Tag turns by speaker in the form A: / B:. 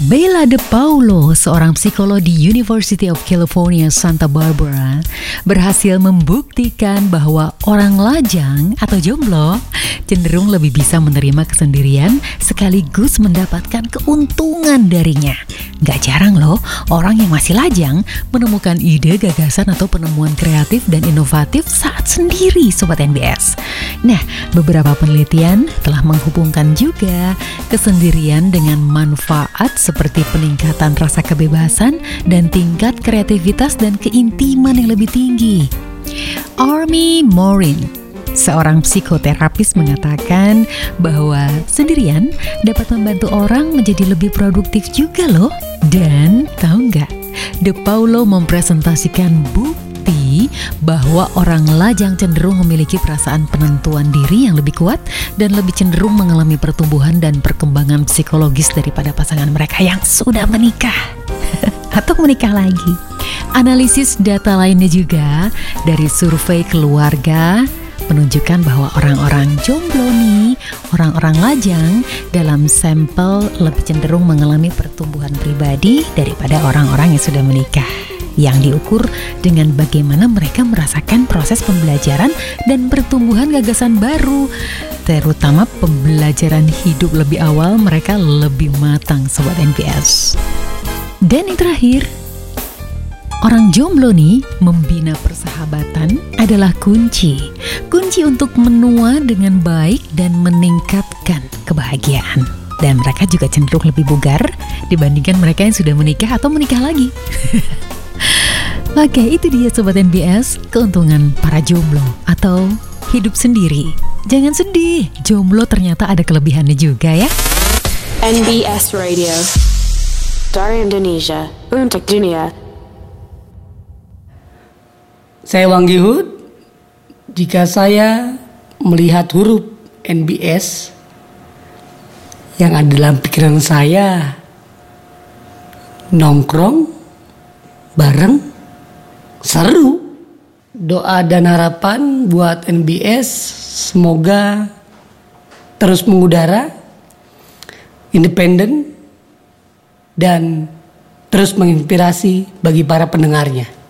A: Bella De Paulo, seorang psikolog di University of California, Santa Barbara, berhasil membuktikan bahwa orang lajang atau jomblo cenderung lebih bisa menerima kesendirian sekaligus mendapatkan keuntungan darinya. Gak jarang loh, orang yang masih lajang menemukan ide, gagasan, atau penemuan kreatif dan inovatif saat sendiri, Sobat NBS. Nah, beberapa penelitian telah menghubungkan juga kesendirian dengan manfaat seperti peningkatan rasa kebebasan dan tingkat kreativitas dan keintiman yang lebih tinggi. Army Morin, seorang psikoterapis, mengatakan bahwa sendirian dapat membantu orang menjadi lebih produktif juga loh. Dan tahu nggak, De Paulo mempresentasikan bukti bahwa orang lajang cenderung memiliki perasaan penentuan diri yang lebih kuat dan lebih cenderung mengalami pertumbuhan dan perkembangan psikologis daripada pasangan mereka yang sudah menikah atau menikah lagi. Analisis data lainnya juga dari survei keluarga menunjukkan bahwa orang-orang jomblo nih, orang-orang lajang dalam sampel lebih cenderung mengalami pertumbuhan pribadi daripada orang-orang yang sudah menikah, yang diukur dengan bagaimana mereka merasakan proses pembelajaran dan pertumbuhan gagasan baru, terutama pembelajaran hidup lebih awal. Mereka lebih matang, Sobat NPS. Dan yang terakhir, orang jomblo nih, membina persahabatan adalah kunci untuk menua dengan baik dan meningkatkan kebahagiaan. Dan mereka juga cenderung lebih bugar dibandingkan mereka yang sudah menikah atau menikah lagi. Oke, itu dia Sobat NBS, keuntungan para jomblo atau hidup sendiri. Jangan sedih, jomblo ternyata ada kelebihannya juga ya.
B: NBS Radio, dari Indonesia untuk dunia.
C: Saya Wang Gihud. Jika saya melihat huruf NBS, yang ada dalam pikiran saya nongkrong bareng, seru. Doa dan harapan buat NBS semoga terus mengudara, independen, dan terus menginspirasi bagi para pendengarnya.